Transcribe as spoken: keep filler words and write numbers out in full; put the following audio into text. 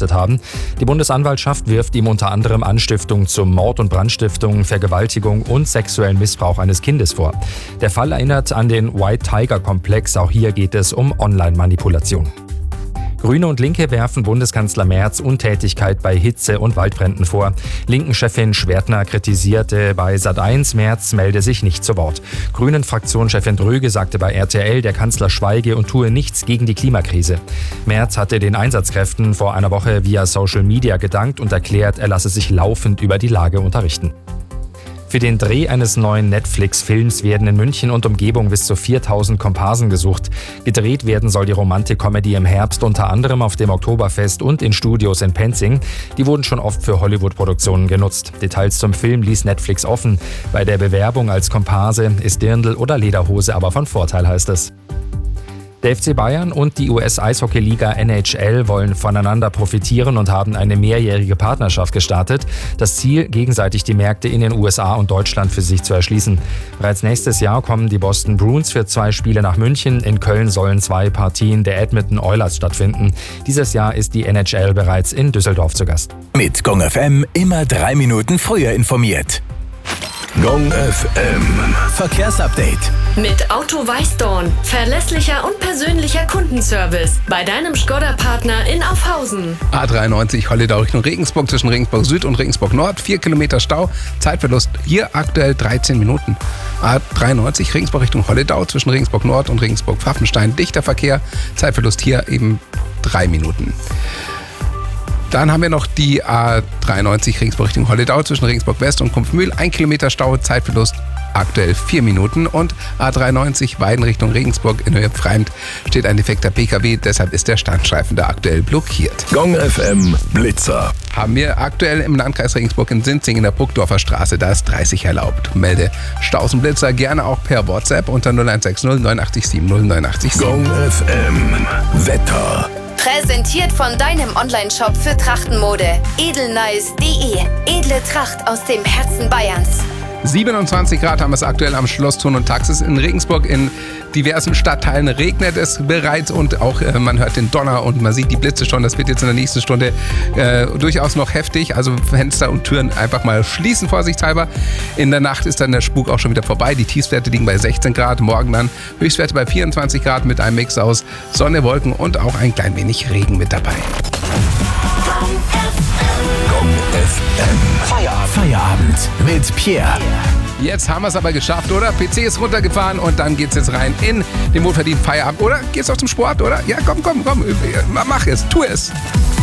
geleistet haben. Die Bundesanwaltschaft wirft ihm unter anderem Anstiftung zum Mord und Brandstiftung, Vergewaltigung und sexuellen Missbrauch eines Kindes vor. Der Fall erinnert an den White Tiger Komplex. Auch hier geht es um Online-Manipulation. Grüne und Linke werfen Bundeskanzler Merz Untätigkeit bei Hitze- und Waldbränden vor. Linken-Chefin Schwertner kritisierte bei Sat eins, Merz melde sich nicht zu Wort. Grünen-Fraktionschefin Dröge sagte bei R T L, der Kanzler schweige und tue nichts gegen die Klimakrise. Merz hatte den Einsatzkräften vor einer Woche via Social Media gedankt und erklärt, er lasse sich laufend über die Lage unterrichten. Für den Dreh eines neuen Netflix-Films werden in München und Umgebung bis zu viertausend Komparsen gesucht. Gedreht werden soll die Romantik-Comedy im Herbst unter anderem auf dem Oktoberfest und in Studios in Penzing. Die wurden schon oft für Hollywood-Produktionen genutzt. Details zum Film ließ Netflix offen. Bei der Bewerbung als Komparse ist Dirndl oder Lederhose aber von Vorteil, heißt es. Der F C Bayern und die U S-Eishockey-Liga N H L wollen voneinander profitieren und haben eine mehrjährige Partnerschaft gestartet. Das Ziel, gegenseitig die Märkte in den U S A und Deutschland für sich zu erschließen. Bereits nächstes Jahr kommen die Boston Bruins für zwei Spiele nach München. In Köln sollen zwei Partien der Edmonton Oilers stattfinden. Dieses Jahr ist die N H L bereits in Düsseldorf zu Gast. Mit Gong F M immer drei Minuten früher informiert. Gong F M Verkehrsupdate. Mit Auto Weißdorn. Verlässlicher und persönlicher Kundenservice. Bei deinem Škoda-Partner in Aufhausen. A dreiundneunzig Holledau Richtung Regensburg zwischen Regensburg Süd und Regensburg Nord. vier Kilometer Stau. Zeitverlust hier aktuell dreizehn Minuten. A dreiundneunzig Regensburg Richtung Holledau zwischen Regensburg Nord und Regensburg Pfaffenstein. Dichter Verkehr. Zeitverlust hier eben drei Minuten. Dann haben wir noch die A dreiundneunzig Regensburg Richtung Holledau zwischen Regensburg West und Kumpfmühl. Ein Kilometer Stau, Zeitverlust aktuell vier Minuten. Und A dreiundneunzig Weiden Richtung Regensburg in Höhe Pfreimd steht ein defekter P K W, deshalb ist der Standstreifen da aktuell blockiert. Gong F M Blitzer. Haben wir aktuell im Landkreis Regensburg in Sinzing in der Bruckdorfer Straße, da ist dreißig erlaubt. Melde Staus und Blitzer gerne auch per WhatsApp unter null eins sechs null neun acht sieben null neun acht sieben. Gong F M Wetter. Präsentiert von deinem Online-Shop für Trachtenmode. edelnice punkt de. Edle Tracht aus dem Herzen Bayerns. siebenundzwanzig Grad haben wir es aktuell am Schlossturm und Taxis in Regensburg. In diversen Stadtteilen regnet es bereits und auch äh, man hört den Donner und man sieht die Blitze schon. Das wird jetzt in der nächsten Stunde äh, durchaus noch heftig. Also Fenster und Türen einfach mal schließen, vorsichtshalber. In der Nacht ist dann der Spuk auch schon wieder vorbei. Die Tiefstwerte liegen bei sechzehn Grad. Morgen dann Höchstwerte bei vierundzwanzig Grad mit einem Mix aus Sonne, Wolken und auch ein klein wenig Regen mit dabei. Gong F M Feierabend. Feierabend mit Pierre. Jetzt haben wir es aber geschafft, oder? P C ist runtergefahren und dann geht's jetzt rein in den wohlverdienten Feierabend. Oder? Geht's auch zum Sport, oder? Ja, komm, komm, komm. Mach es, tu es.